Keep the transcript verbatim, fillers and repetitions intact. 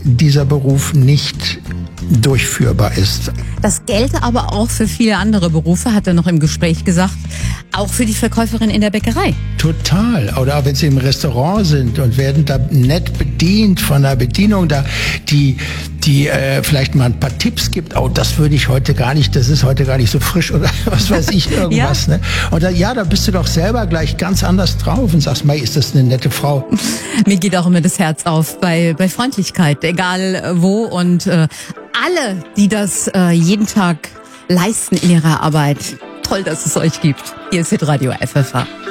dieser Beruf nicht durchführbar ist. Das gelte aber auch für viele andere Berufe, hat er noch im Gespräch gesagt, auch für die Verkäuferin in der Bäckerei. Total. Oder auch wenn Sie im Restaurant sind und werden da nett bedient von der Bedienung, da die die äh, vielleicht mal ein paar Tipps gibt. Oh, das würde ich heute gar nicht, das ist heute gar nicht so frisch oder was weiß ich, irgendwas. Ja. Ne? Und da, ja, da bist du doch selber gleich ganz anders drauf und sagst, mei, ist das eine nette Frau. Mir geht auch immer das Herz auf bei, bei Freundlichkeit, egal wo. Und äh, alle, die das äh, jeden Tag leisten in ihrer Arbeit. Toll, dass es euch gibt. Hier ist Hitradio F F H.